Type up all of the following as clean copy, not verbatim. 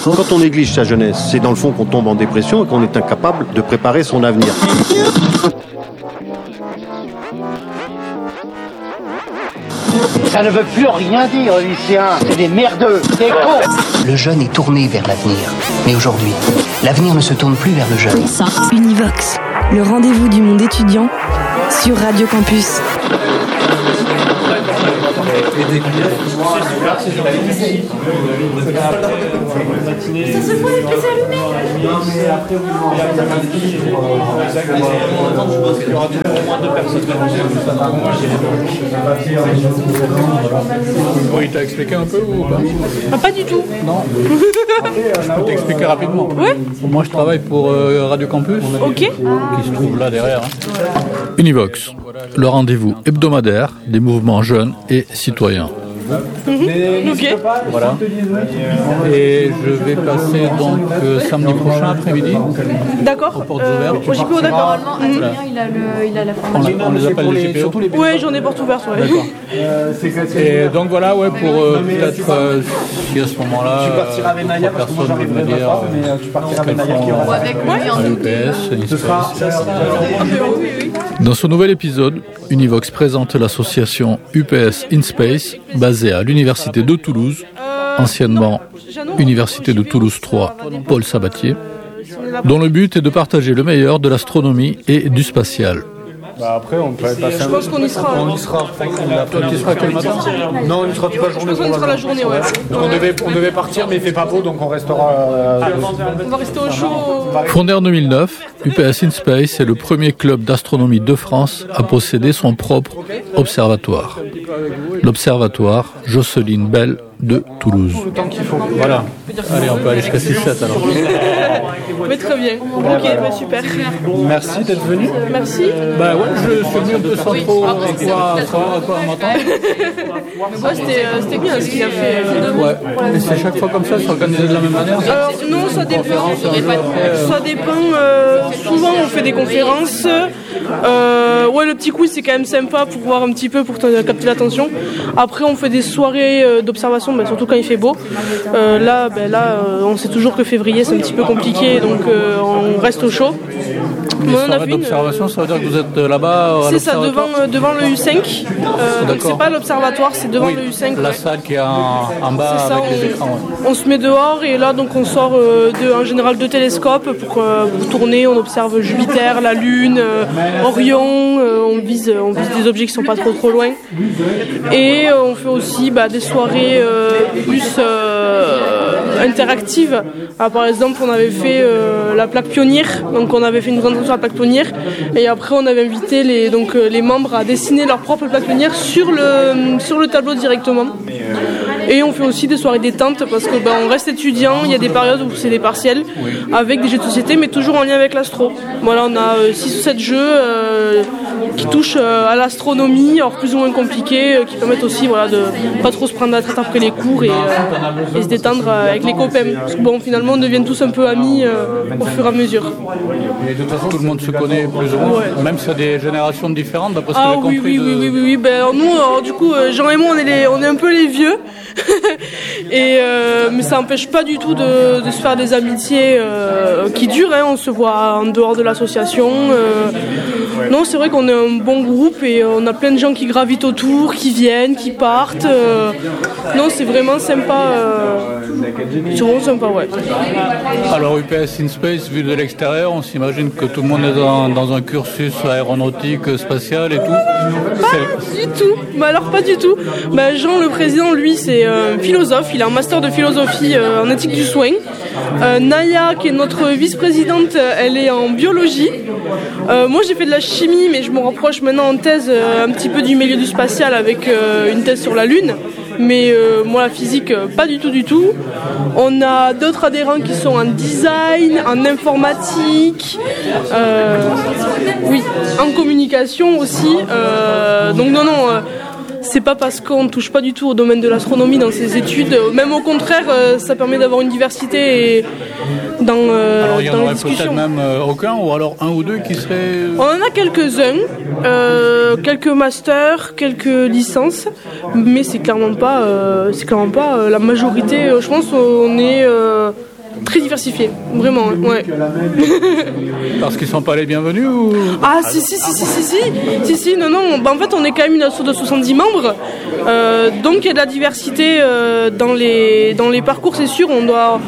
Quand on néglige sa jeunesse, c'est dans le fond qu'on tombe en dépression et qu'on est incapable de préparer son avenir. Ça ne veut plus rien dire, les lycéens. C'est des merdeux, des cons. Le jeune est tourné vers l'avenir. Mais aujourd'hui, l'avenir ne se tourne plus vers le jeune. Univox, le rendez-vous du monde étudiant sur Radio Campus. Bon, il t'a expliqué un peu ou pas? Pas du tout. Non. Je peux t'expliquer rapidement. Oui. Moi, je travaille pour Radio Campus. Ok. Qui se trouve là derrière. Univox, le rendez-vous hebdomadaire des mouvements jeunes et citoyens. Ok. Voilà. Et je vais passer donc samedi prochain après-midi. D'accord. Aux portes ouvertes. Au JPO, d'accord. Voilà. Il a la formation. On les appelle les GPO. Ouais, j'en ai porte ouverte. Ouais. D'accord. Et donc voilà, ouais, pour peut-être si à ce moment-là, tu partiras avec Naya parce que moi j'arrive pas, mais tu partiras avec Naya qui aura avec lui en UPS. ce sera Oui. Dans ce nouvel épisode, Univox présente l'association UPS InSpace, basée à l'Université de Toulouse, anciennement Université de Toulouse 3, Paul Sabatier, dont le but est de partager le meilleur de l'astronomie et du spatial. Bah après, on peut passer Je pense qu'on y sera. On y sera. Tu seras quel matin? Non, on y sera toute la journée. Je pense qu'on y sera la journée, ouais. Donc on devait partir, mais il fait pas beau, donc on restera. On va rester au chaud. Fondé en 2009, UPS InSpace est le premier club d'astronomie de France à posséder son propre observatoire. L'observatoire Jocelyne Bell de Toulouse. Voilà. Allez, on peut aller jusqu'à 6-7 alors. Mais très bien. Ok, bah, super. Merci d'être venu. Merci. Bah ouais, je suis venu un peu sans trop à quoi on m'attend. Ouais, c'était bien ce qu'il a fait. Ouais, et c'est chaque fois comme ça, c'est organisé de la même manière? Alors non, ça dépend. Ça dépend. Souvent, on fait des conférences. Ouais, le petit quiz, c'est quand même sympa pour voir un petit peu, pour capter l'attention. Après, on fait des soirées d'observation, surtout quand il fait beau. Là, on sait toujours que février, c'est un petit peu compliqué, donc on reste au chaud. Les soirées d'observation, ça veut dire que vous êtes là-bas à c'est ça, devant le U5. Donc c'est pas l'observatoire, c'est devant le U5. La salle qui est en bas ça, avec les écrans. Ouais. On se met dehors et là donc on sort en général 2 télescopes pour tourner. On observe Jupiter, la Lune, Orion. On vise des objets qui sont pas trop loin. Et on fait aussi des soirées plus interactives. Alors, par exemple, on avait fait la plaque pionnière. Donc on avait fait une présentation sur la plaque pionnière. Et après on avait invité les membres à dessiner leur propre plaque pionnière sur le tableau directement. Et on fait aussi des soirées détente parce que on reste étudiant, il y a des périodes où c'est des partiels avec des jeux de société mais toujours en lien avec l'astro. Voilà, on a 6 ou 7 jeux qui touchent à l'astronomie, alors plus ou moins compliqués, qui permettent aussi de pas trop se prendre la tête après les cours et se détendre avec les copains. Parce que finalement on devient tous un peu amis au fur et à mesure. Et de toute façon tout le monde se connaît plus ou moins, même s'il y a des générations différentes d'après ce que j'ai compris. Oui. Nous, alors, du coup, Jean et moi on est un peu les vieux. Mais ça n'empêche pas du tout de se faire des amitiés qui durent. On se voit en dehors de l'association. Non, c'est vrai qu'on est un bon groupe et on a plein de gens qui gravitent autour, qui viennent, qui partent. Non, c'est vraiment sympa. C'est vraiment sympa, ouais. Alors UPS InSpace, vu de l'extérieur, on s'imagine que tout le monde est dans un cursus aéronautique, spatial et tout. Pas du tout. Alors pas du tout. Jean, le président, lui, c'est philosophe. Il a un master de philosophie en éthique du soin. Naya, qui est notre vice-présidente, elle est en biologie. Moi, j'ai fait de la chimie, mais je me rapproche maintenant en thèse un petit peu du milieu du spatial avec une thèse sur la Lune. Mais moi, la physique, pas du tout. On a d'autres adhérents qui sont en design, en informatique, en communication aussi. Donc non. C'est pas parce qu'on ne touche pas du tout au domaine de l'astronomie dans ses études, même au contraire, ça permet d'avoir une diversité dans alors il y en aurait les discussions. peut-être même aucun, ou alors un ou deux qui seraient... On en a quelques-uns, quelques masters, quelques licences, mais c'est clairement pas la majorité. Je pense qu'on est très diversifié, vraiment, ouais. Parce qu'ils ne sont pas les bienvenus ou... Ah si, non, en fait on est quand même une asso de 70 membres, donc il y a de la diversité dans les parcours, c'est sûr,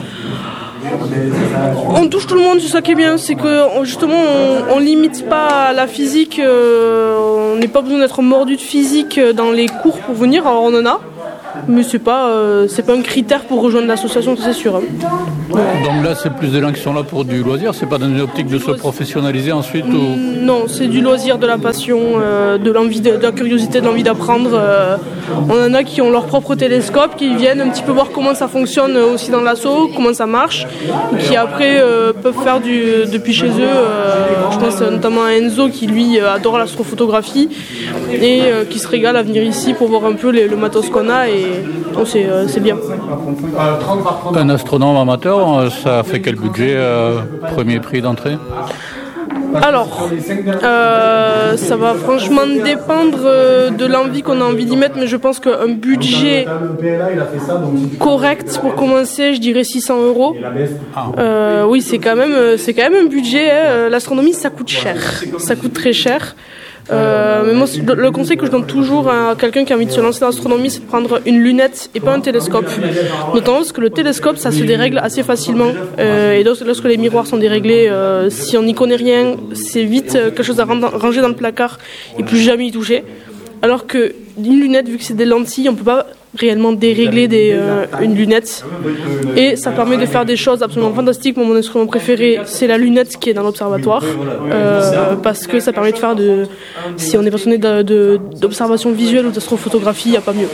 on touche tout le monde, c'est ça qui est bien, c'est que justement on limite pas la physique, on n'est pas besoin d'être mordu de physique dans les cours pour venir, alors on en a. Mais c'est pas un critère pour rejoindre l'association, c'est sûr. Hein. Donc là, c'est plus des gens qui sont là pour du loisir, c'est pas dans une optique de se professionnaliser ensuite ou... Non, c'est du loisir, de la passion, de l'envie, de la curiosité, de l'envie d'apprendre. On en a qui ont leur propre télescope, qui viennent un petit peu voir comment ça fonctionne aussi dans l'asso, comment ça marche, et qui après peuvent faire depuis chez eux. Je pense notamment à Enzo qui lui adore l'astrophotographie et qui se régale à venir ici pour voir un peu le matos qu'on a et c'est bien. Un astronome amateur, ça fait quel budget, premier prix d'entrée ? Alors, ça va franchement dépendre de l'envie qu'on a envie d'y mettre, mais je pense qu'un budget correct pour commencer, je dirais 600 €. Oui, c'est quand même un budget. Hein. L'astronomie, ça coûte cher, ça coûte très cher. Mais moi, le conseil que je donne toujours à quelqu'un qui a envie de se lancer dans l'astronomie, c'est de prendre une lunette et pas un télescope. Notamment parce que le télescope, ça se dérègle assez facilement. Et lorsque les miroirs sont déréglés, si on n'y connaît rien, c'est vite quelque chose à ranger dans le placard et plus jamais y toucher. Alors que une lunette, vu que c'est des lentilles, on peut pas réellement dérégler une lunette. Et ça permet de faire des choses absolument fantastiques. Moi, mon instrument préféré, c'est la lunette qui est dans l'observatoire. Parce que ça permet de faire si on est passionné d'observation visuelle ou d'astrophotographie, il n'y a pas mieux.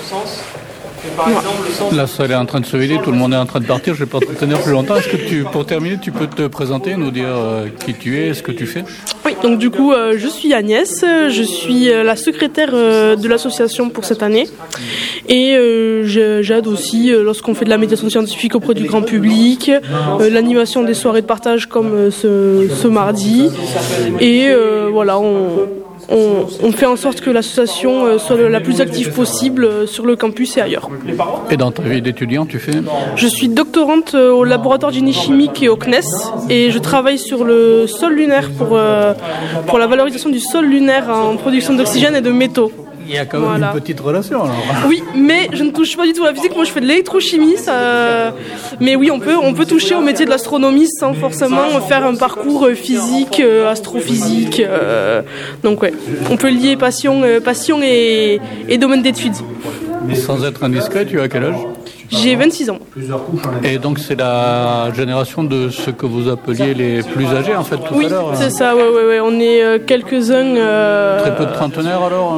La salle est en train de se vider, tout le monde est en train de partir, je ne vais pas te tenir plus longtemps. Est-ce que pour terminer, tu peux te présenter, nous dire qui tu es, ce que tu fais ? Oui, donc du coup, je suis Agnès, je suis la secrétaire de l'association pour cette année et j'aide aussi lorsqu'on fait de la médiation scientifique auprès du grand public, l'animation des soirées de partage comme ce mardi et voilà, on fait en sorte que l'association soit la plus active possible sur le campus et ailleurs. Et dans ta vie d'étudiant, tu fais ? Je suis doctorante au laboratoire de génie chimique et au CNES et je travaille sur le sol lunaire pour la valorisation du sol lunaire en production d'oxygène et de métaux. Il y a quand même une petite relation alors. Oui, mais je ne touche pas du tout à la physique, moi je fais de l'électrochimie, mais oui, on peut toucher au métier de l'astronomie sans forcément faire un parcours physique, astrophysique, donc ouais, on peut lier passion et domaine d'études. Mais sans être indiscret, tu as quel âge ? J'ai 26 ans. Et donc c'est la génération de ce que vous appeliez les plus âgés en fait tout à l'heure. Oui, c'est ça, ouais. On est quelques-uns... Très peu de trentenaires alors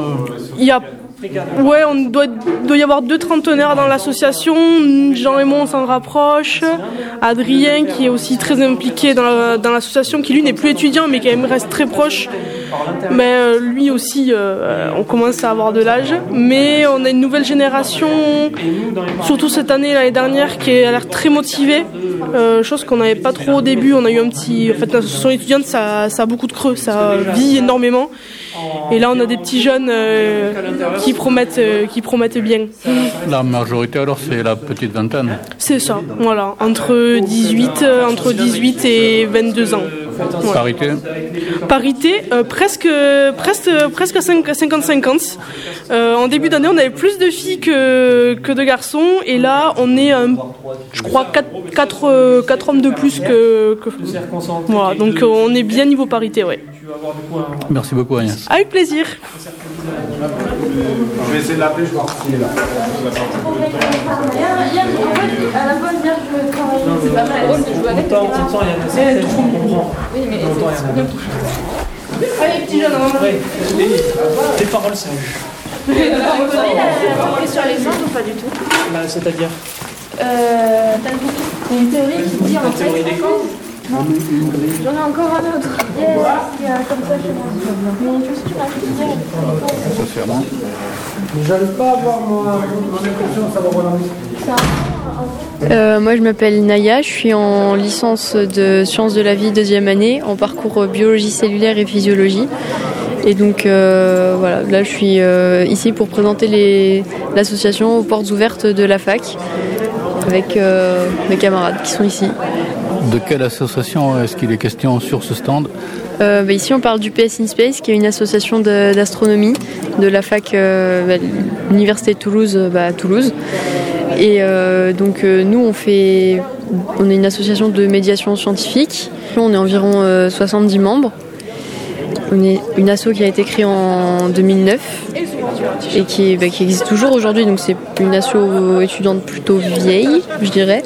on doit y avoir 2 trentenaires dans l'association. Jean et moi, on s'en rapproche. Adrien, qui est aussi très impliqué dans l'association, qui lui n'est plus étudiant, mais qui reste très proche. Mais lui aussi, on commence à avoir de l'âge. Mais on a une nouvelle génération, surtout cette année, l'année dernière, qui a l'air très motivée. Chose qu'on n'avait pas trop au début. On a eu l'association étudiante, ça a beaucoup de creux, ça vit énormément. Et là, on a des petits jeunes qui promettent bien. La majorité, alors, c'est la petite vingtaine. C'est ça, voilà, entre 18 et 22 ans. Ouais. Parité, presque 50-50. En début d'année, on avait plus de filles que de garçons. Et là, on est, je crois, 4 hommes de plus que... Voilà, donc on est bien niveau parité, ouais. Merci beaucoup Agnès. Avec plaisir. Je vais essayer de l'appeler, je vais voir s'il est là. À la bonne bière, je veux travailler. C'est pas mal. Je joue avec. Autant il y a des je comprends. Oui, mais Allez, petit jeune, les paroles, c'est vous connaissez la sur les angles ou pas du tout? C'est-à-dire T'as une théorie qui dit en fait. Non, j'en ai encore un autre. Comme ça, je pense. Mais juste tu m'as fait dire. J'arrive pas à avoir mon impression de savoir Moi je m'appelle Naya, je suis en licence de sciences de la vie 2e année en parcours biologie cellulaire et physiologie. Et donc voilà, là je suis ici pour présenter l'association aux portes ouvertes de la fac. avec mes camarades qui sont ici. De quelle association est-ce qu'il est question sur ce stand ? Ici on parle du UPS InSpace, qui est une association d'astronomie de la fac l'Université de Toulouse à Toulouse. Et donc nous on est une association de médiation scientifique. On est environ 70 membres. On est une asso qui a été créée en 2009 et qui existe toujours aujourd'hui. Donc c'est une asso étudiante plutôt vieille, je dirais.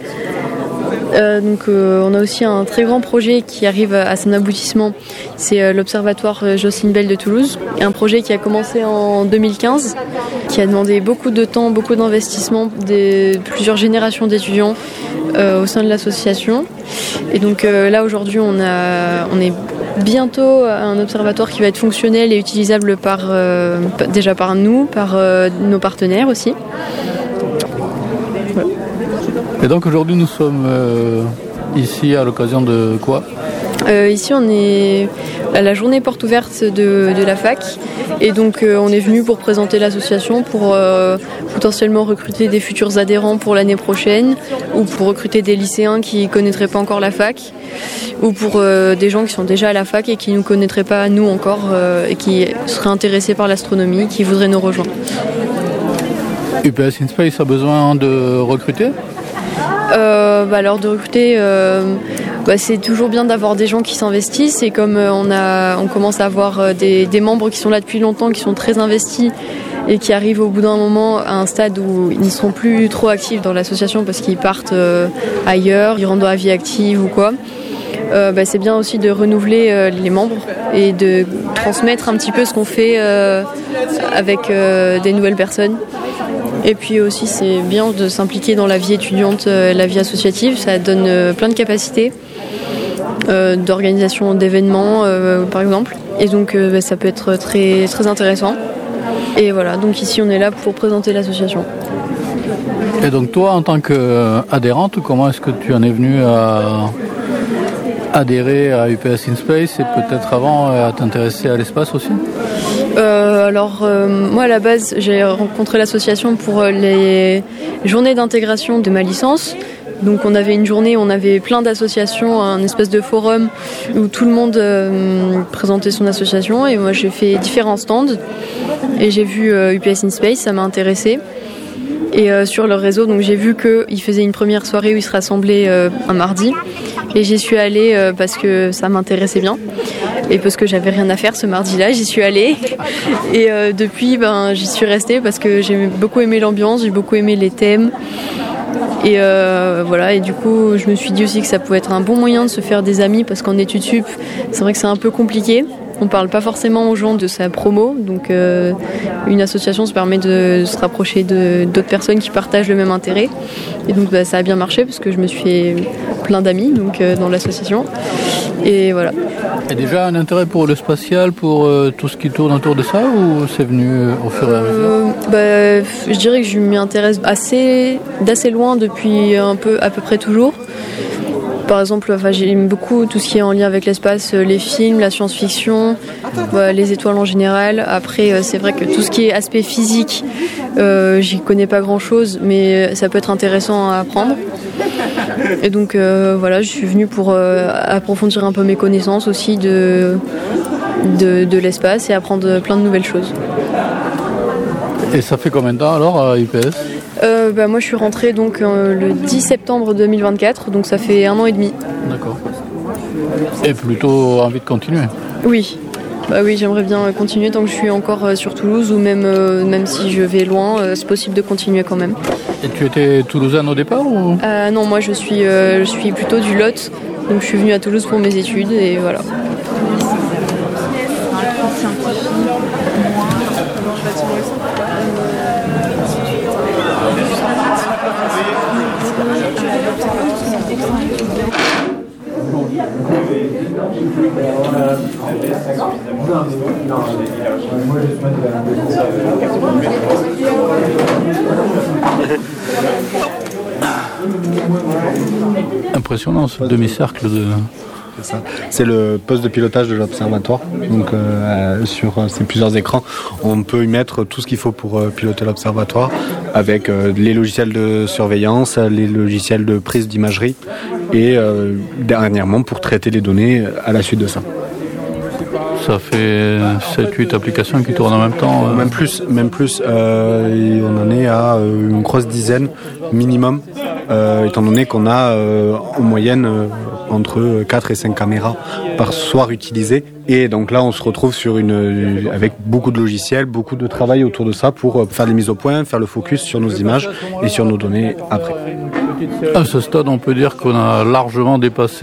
On a aussi un très grand projet qui arrive à son aboutissement, c'est l'Observatoire Jocelyne Bell de Toulouse, un projet qui a commencé en 2015, qui a demandé beaucoup de temps, beaucoup d'investissement, plusieurs générations d'étudiants au sein de l'association. Et donc là aujourd'hui on est bientôt un observatoire qui va être fonctionnel et utilisable déjà par nous, par nos partenaires aussi. Voilà. Et donc aujourd'hui nous sommes ici à l'occasion de quoi ? Ici on est à la journée porte ouverte de la fac et donc on est venu pour présenter l'association, pour potentiellement recruter des futurs adhérents pour l'année prochaine ou pour recruter des lycéens qui ne connaîtraient pas encore la fac ou pour des gens qui sont déjà à la fac et qui ne nous connaîtraient pas nous encore et qui seraient intéressés par l'astronomie, qui voudraient nous rejoindre. UPS InSpace a besoin de recruter ? Alors de recruter, c'est toujours bien d'avoir des gens qui s'investissent et comme on commence à avoir des membres qui sont là depuis longtemps, qui sont très investis et qui arrivent au bout d'un moment à un stade où ils ne seront plus trop actifs dans l'association parce qu'ils partent ailleurs, ils rentrent dans la vie active ou quoi. C'est bien aussi de renouveler les membres et de transmettre un petit peu ce qu'on fait avec des nouvelles personnes. Et puis aussi c'est bien de s'impliquer dans la vie étudiante, la vie associative, ça donne plein de capacités d'organisation d'événements par exemple. Et donc ça peut être très, très intéressant. Et voilà, donc ici on est là pour présenter l'association. Et donc toi en tant qu'adhérente, comment est-ce que tu en es venue à adhérer à UPS InSpace et peut-être avant à t'intéresser à l'espace aussi ? Moi à la base j'ai rencontré l'association pour les journées d'intégration de ma licence. Donc on avait une journée où on avait plein d'associations, un espèce de forum où tout le monde présentait son association et moi j'ai fait différents stands et j'ai vu UPS InSpace, ça m'a intéressée. Et sur leur réseau, donc j'ai vu qu'ils faisaient une première soirée où ils se rassemblaient un mardi et j'y suis allée parce que ça m'intéressait bien. Et parce que j'avais rien à faire ce mardi-là, j'y suis allée. Et depuis, j'y suis restée parce que j'ai beaucoup aimé l'ambiance, j'ai beaucoup aimé les thèmes. Et voilà, et du coup, je me suis dit aussi que ça pouvait être un bon moyen de se faire des amis parce qu'en études sup, c'est vrai que c'est un peu compliqué. On parle pas forcément aux gens de sa promo, donc une association se permet de se rapprocher d'autres personnes qui partagent le même intérêt. Et donc ça a bien marché parce que je me suis fait plein d'amis dans l'association. Et voilà. Et déjà un intérêt pour le spatial, pour tout ce qui tourne autour de ça, ou c'est venu au fur et à mesure ? Je dirais que je m'y intéresse d'assez loin depuis à peu près toujours. Par exemple, j'aime beaucoup tout ce qui est en lien avec l'espace, les films, la science-fiction, les étoiles en général. Après, c'est vrai que tout ce qui est aspect physique, j'y connais pas grand-chose, mais ça peut être intéressant à apprendre. Et donc voilà, je suis venue pour approfondir un peu mes connaissances aussi de l'espace et apprendre plein de nouvelles choses. Et ça fait combien de temps alors à UPS ? Moi je suis rentrée donc le 10 septembre 2024, donc ça fait 1 an et demi. D'accord. Et plutôt envie de continuer ? Oui. Oui, j'aimerais bien continuer tant que je suis encore sur Toulouse ou même si je vais loin, c'est possible de continuer quand même. Et tu étais toulousaine au départ ou ? Non, moi je suis plutôt du Lot, donc je suis venue à Toulouse pour mes études et voilà. Impressionnant ce demi-cercle c'est ça. C'est le poste de pilotage de l'observatoire. Donc sur ces plusieurs écrans, on peut y mettre tout ce qu'il faut pour piloter l'observatoire, avec les logiciels de surveillance, les logiciels de prise d'imagerie et dernièrement pour traiter les données à la suite de ça. Ça fait 7-8 applications qui tournent en même temps. Même plus. Et on en est à une grosse dizaine minimum, étant donné qu'on a en moyenne entre 4 et 5 caméras par soir utilisées. Et donc là, on se retrouve avec beaucoup de logiciels, beaucoup de travail autour de ça pour faire des mises au point, faire le focus sur nos images et sur nos données après. À ce stade, on peut dire qu'on a largement dépassé...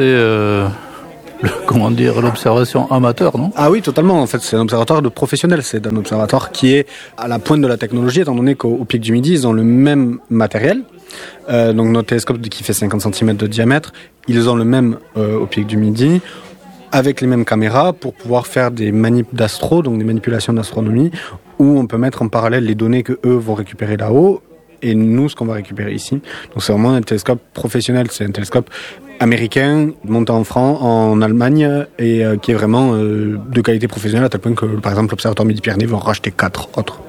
l'observation amateur, non ? Ah oui, totalement. En fait, c'est un observatoire de professionnels. C'est un observatoire qui est à la pointe de la technologie, étant donné qu'au Pic du Midi, ils ont le même matériel. Donc notre télescope qui fait 50 cm de diamètre, ils ont le même au Pic du Midi, avec les mêmes caméras pour pouvoir faire des manips d'astro, donc des manipulations d'astronomie, où on peut mettre en parallèle les données que eux vont récupérer là-haut et nous, ce qu'on va récupérer ici. Donc c'est vraiment un télescope professionnel. C'est un télescope américain, monté en Allemagne, et qui est vraiment de qualité professionnelle, à tel point que, par exemple, l'Observatoire Midi-Pyrénées va en racheter 4 autres.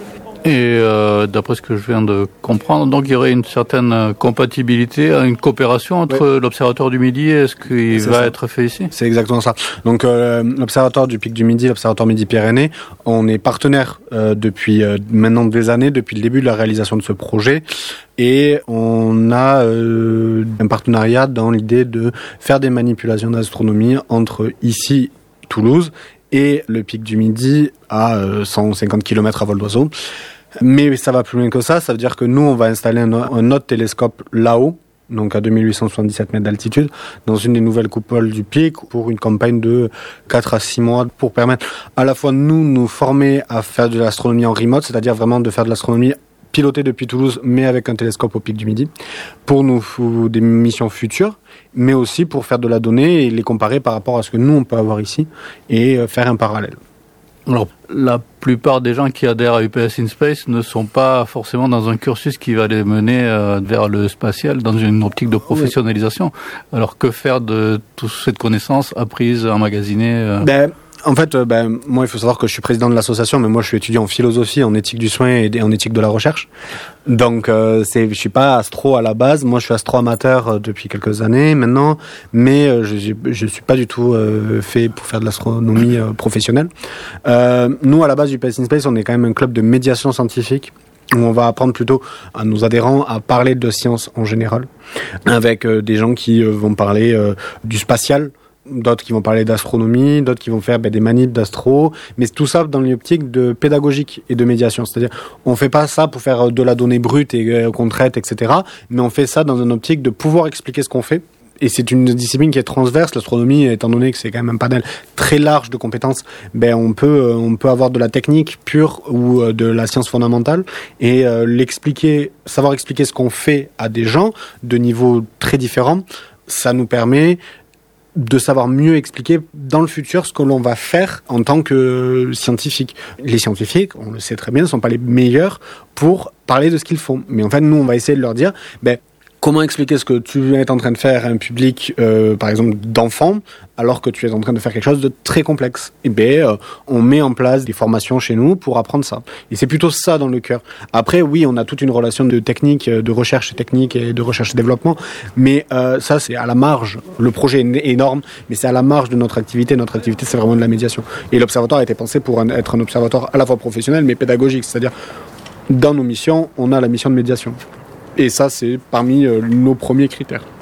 Et d'après ce que je viens de comprendre, donc il y aurait une certaine compatibilité, une coopération entre l'Observatoire du Midi et ce qui va être fait ici ? C'est exactement ça. Donc l'Observatoire du Pic du Midi, l'Observatoire Midi-Pyrénées, on est partenaire depuis maintenant des années, depuis le début de la réalisation de ce projet. Et on a un partenariat dans l'idée de faire des manipulations d'astronomie entre ici, Toulouse, et le Pic du Midi à 150 km à vol d'oiseau. Mais ça va plus loin que ça. Ça veut dire que nous, on va installer un autre télescope là-haut, donc à 2877 mètres d'altitude, dans une des nouvelles coupoles du Pic, pour une campagne de 4 à 6 mois, pour permettre à la fois nous former à faire de l'astronomie en remote, c'est-à-dire vraiment de faire de l'astronomie pilotée depuis Toulouse, mais avec un télescope au Pic du Midi, pour des missions futures, mais aussi pour faire de la donnée et les comparer par rapport à ce que nous, on peut avoir ici, et faire un parallèle. Alors, la plupart des gens qui adhèrent à UPS InSpace ne sont pas forcément dans un cursus qui va les mener vers le spatial, dans une optique de professionnalisation. Alors, que faire de toute cette connaissance apprise, emmagasinée En fait, moi, il faut savoir que je suis président de l'association, mais moi, je suis étudiant en philosophie, en éthique du soin et en éthique de la recherche. Donc, je suis pas astro à la base. Moi, je suis astro amateur depuis quelques années maintenant, mais je suis pas du tout fait pour faire de l'astronomie professionnelle. Nous, à la base du UPS InSpace, on est quand même un club de médiation scientifique, où on va apprendre plutôt à nos adhérents à parler de science en général, avec des gens qui vont parler du spatial, d'autres qui vont parler d'astronomie, d'autres qui vont faire des manips d'astro, mais tout ça dans l'optique de pédagogique et de médiation. C'est-à-dire, on fait pas ça pour faire de la donnée brute et qu'on traite, etc., mais on fait ça dans une optique de pouvoir expliquer ce qu'on fait. Et c'est une discipline qui est transverse. L'astronomie, étant donné que c'est quand même un panel très large de compétences, on peut avoir de la technique pure ou de la science fondamentale et savoir expliquer ce qu'on fait à des gens de niveaux très différents. Ça nous permet de savoir mieux expliquer dans le futur ce que l'on va faire en tant que scientifique. Les scientifiques, on le sait très bien, ne sont pas les meilleurs pour parler de ce qu'ils font. Mais en fait, nous, on va essayer de leur dire, comment expliquer ce que tu es en train de faire à un public, par exemple, d'enfants, alors que tu es en train de faire quelque chose de très complexe. On met en place des formations chez nous pour apprendre ça. Et c'est plutôt ça dans le cœur. Après, oui, on a toute une relation de technique, de recherche technique et de recherche et développement, mais ça, c'est à la marge. Le projet est énorme, mais c'est à la marge de notre activité. Notre activité, c'est vraiment de la médiation. Et l'observatoire a été pensé pour être un observatoire à la fois professionnel, mais pédagogique. C'est-à-dire, dans nos missions, on a la mission de médiation. Et ça, c'est parmi nos premiers critères.